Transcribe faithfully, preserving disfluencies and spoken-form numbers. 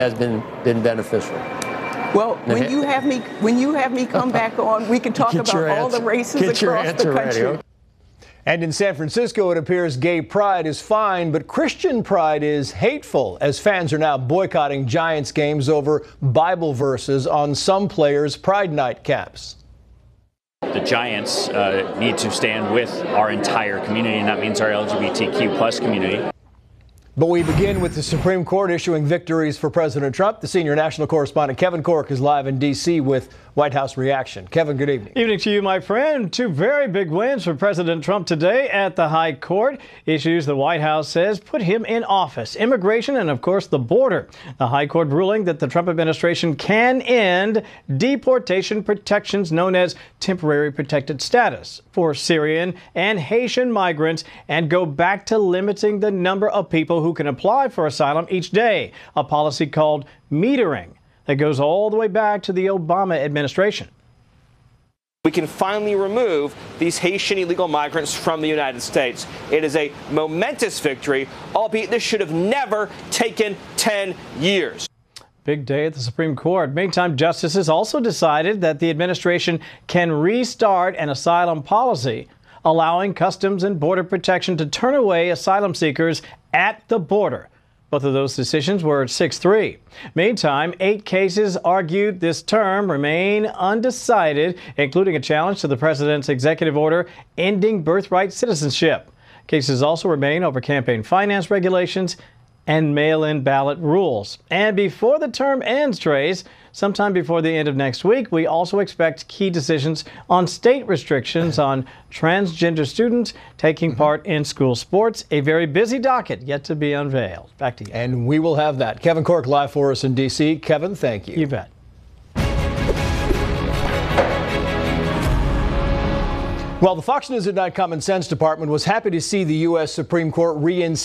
has been been beneficial. Well, when you have me when you have me come back on, we can talk about all the races across the country. And in San Francisco, it appears gay pride is fine, but Christian pride is hateful, as fans are now boycotting Giants games over Bible verses on some players' Pride Night caps. The Giants uh, need to stand with our entire community, and that means our L G B T Q plus community. But we begin with the Supreme Court issuing victories for President Trump. The senior national correspondent Kevin Corke is live in D C with White House reaction. Kevin, good evening. Evening to you, my friend. Two very big wins for President Trump today at the High Court. Issues the White House says put him in office. Immigration and, of course, the border. The High Court ruling that the Trump administration can end deportation protections known as temporary protected status for Syrian and Haitian migrants and go back to limiting the number of people who can apply for asylum each day, a policy called metering that goes all the way back to the Obama administration. We can finally remove these Haitian illegal migrants from the United States. It is a momentous victory, albeit this should have never taken ten years. Big day at the Supreme Court. Meantime, justices also decided that the administration can restart an asylum policy, allowing Customs and Border Protection to turn away asylum seekers at the border. Both of those decisions were six three. Meantime, eight cases argued this term remain undecided, including a challenge to the president's executive order ending birthright citizenship. Cases also remain over campaign finance regulations and mail-in ballot rules. And before the term ends, Trace, sometime before the end of next week, we also expect key decisions on state restrictions on transgender students taking part in school sports. A very busy docket yet to be unveiled. Back to you. And we will have that. Kevin Corke live for us in D C. Kevin, thank you. You bet. Well, the Fox News at Night Common Sense Department was happy to see the U S Supreme Court reinstate